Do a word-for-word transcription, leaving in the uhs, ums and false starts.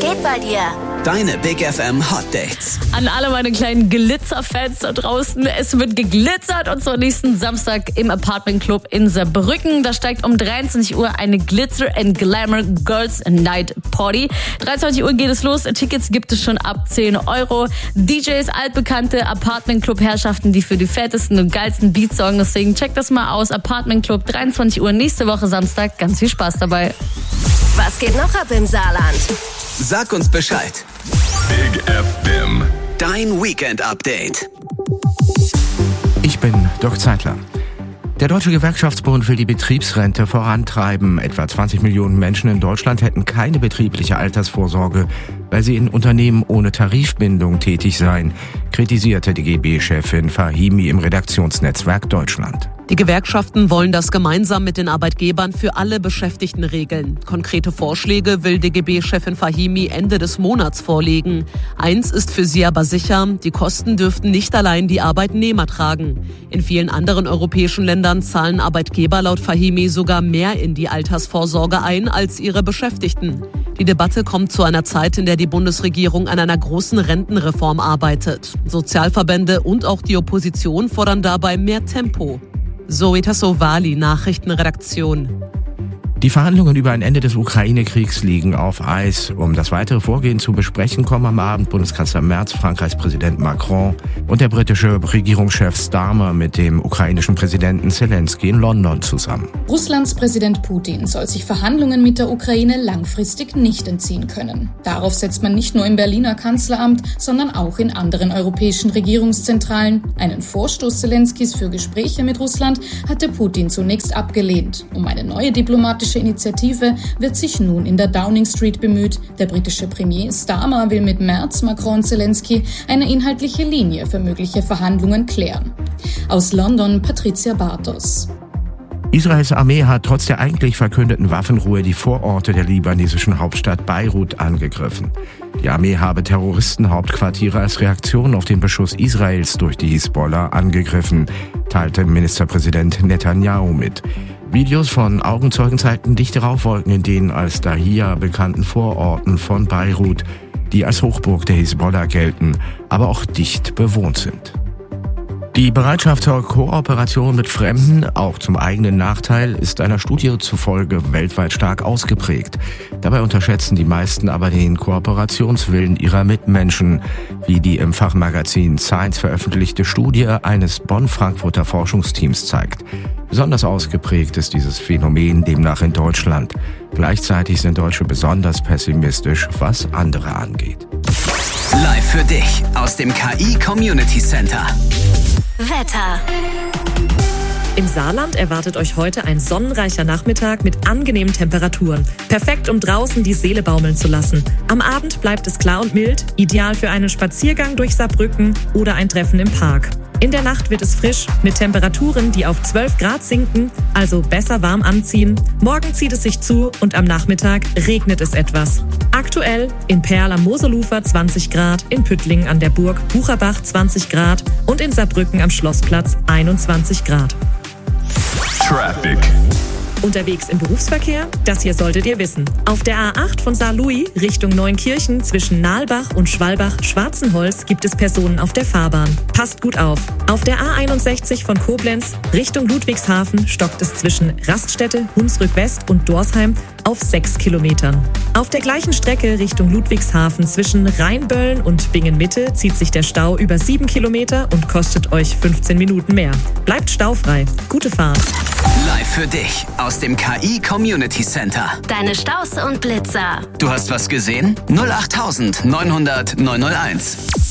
geht bei dir? Deine Big F M Hot Dates. An alle meine kleinen Glitzer-Fans da draußen. Es wird geglitzert und zwar nächsten Samstag im Apartment Club in Saarbrücken. Da steigt um dreiundzwanzig Uhr eine Glitter and Glamour Girls Night Party. dreiundzwanzig Uhr geht es los. Tickets gibt es schon ab zehn Euro. D Js, altbekannte Apartment Club Herrschaften, die für die fettesten und geilsten Beats sorgen. Deswegen checkt das mal aus. Apartment Club, dreiundzwanzig Uhr nächste Woche Samstag. Ganz viel Spaß dabei. Was geht noch ab im Saarland? Sag uns Bescheid. Big F M. Dein Weekend-Update. Ich bin Dirk Zeitler. Der Deutsche Gewerkschaftsbund will die Betriebsrente vorantreiben. Etwa zwanzig Millionen Menschen in Deutschland hätten keine betriebliche Altersvorsorge, weil sie in Unternehmen ohne Tarifbindung tätig seien, kritisierte die G B-Chefin Fahimi im Redaktionsnetzwerk Deutschland. Die Gewerkschaften wollen das gemeinsam mit den Arbeitgebern für alle Beschäftigten regeln. Konkrete Vorschläge will D G B-Chefin Fahimi Ende des Monats vorlegen. Eins ist für sie aber sicher, die Kosten dürften nicht allein die Arbeitnehmer tragen. In vielen anderen europäischen Ländern zahlen Arbeitgeber laut Fahimi sogar mehr in die Altersvorsorge ein als ihre Beschäftigten. Die Debatte kommt zu einer Zeit, in der die Bundesregierung an einer großen Rentenreform arbeitet. Sozialverbände und auch die Opposition fordern dabei mehr Tempo. Zoe Tassovali, Nachrichtenredaktion. Die Verhandlungen über ein Ende des Ukraine-Kriegs liegen auf Eis. Um das weitere Vorgehen zu besprechen, kommen am Abend Bundeskanzler Merz, Frankreichs Präsident Macron und der britische Regierungschef Starmer mit dem ukrainischen Präsidenten Zelensky in London zusammen. Russlands Präsident Putin soll sich Verhandlungen mit der Ukraine langfristig nicht entziehen können. Darauf setzt man nicht nur im Berliner Kanzleramt, sondern auch in anderen europäischen Regierungszentralen. Einen Vorstoß Zelenskys für Gespräche mit Russland hatte Putin zunächst abgelehnt. Um eine neue diplomatische Initiative wird sich nun in der Downing Street bemüht. Der britische Premier Starmer will mit Merz, Macron und Zelensky eine inhaltliche Linie für mögliche Verhandlungen klären. Aus London Patricia Bartos. Israels Armee hat trotz der eigentlich verkündeten Waffenruhe die Vororte der libanesischen Hauptstadt Beirut angegriffen. Die Armee habe Terroristenhauptquartiere als Reaktion auf den Beschuss Israels durch die Hisbollah angegriffen, teilte Ministerpräsident Netanyahu mit. Videos von Augenzeugen zeigten dichte Rauchwolken in den als Dahia bekannten Vororten von Beirut, die als Hochburg der Hisbollah gelten, aber auch dicht bewohnt sind. Die Bereitschaft zur Kooperation mit Fremden, auch zum eigenen Nachteil, ist einer Studie zufolge weltweit stark ausgeprägt. Dabei unterschätzen die meisten aber den Kooperationswillen ihrer Mitmenschen, wie die im Fachmagazin Science veröffentlichte Studie eines Bonn-Frankfurter Forschungsteams zeigt. Besonders ausgeprägt ist dieses Phänomen demnach in Deutschland. Gleichzeitig sind Deutsche besonders pessimistisch, was andere angeht. Live für dich aus dem K I Community Center. Wetter. Im Saarland erwartet euch heute ein sonnenreicher Nachmittag mit angenehmen Temperaturen. Perfekt, um draußen die Seele baumeln zu lassen. Am Abend bleibt es klar und mild, ideal für einen Spaziergang durch Saarbrücken oder ein Treffen im Park. In der Nacht wird es frisch, mit Temperaturen, die auf zwölf Grad sinken, also besser warm anziehen. Morgen zieht es sich zu und am Nachmittag regnet es etwas. Aktuell in Perl am Moselufer zwanzig Grad, in Püttlingen an der Burg Bucherbach zwanzig Grad und in Saarbrücken am Schlossplatz einundzwanzig Grad. Traffic. Unterwegs im Berufsverkehr? Das hier solltet ihr wissen. Auf der A acht von Saarlouis Richtung Neunkirchen zwischen Nahlbach und Schwalbach-Schwarzenholz gibt es Personen auf der Fahrbahn. Passt gut auf. Auf der A einundsechzig von Koblenz Richtung Ludwigshafen stockt es zwischen Raststätte, Hunsrück West und Dorsheim auf sechs Kilometern. Auf der gleichen Strecke Richtung Ludwigshafen zwischen Rheinböllen und Bingen-Mitte zieht sich der Stau über sieben Kilometer und kostet euch fünfzehn Minuten mehr. Bleibt staufrei. Gute Fahrt. Live für dich aus dem K I Community Center. Deine Staus und Blitzer. Du hast was gesehen? null acht neun null null neun null eins.